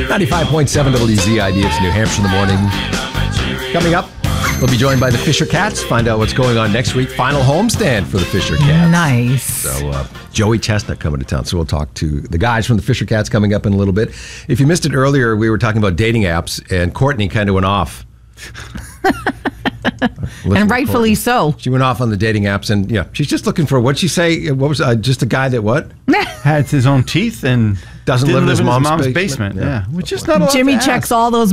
95.7 WZID. It's New Hampshire in the morning. Coming up, we'll be joined by the Fisher Cats. Find out what's going on next week. Final homestand for the Fisher Cats. Nice. So Joey Chestnut coming to town. So we'll talk to the guys from the Fisher Cats coming up in a little bit. If you missed it earlier, we were talking about dating apps, and Courtney kind of went off. And rightfully so. She went off on the dating apps, and she's just looking for, what'd she say? What was just a guy that what? Had his own teeth and doesn't didn't live in his mom's basement. Yeah, which is not a lot Jimmy to ask. checks all those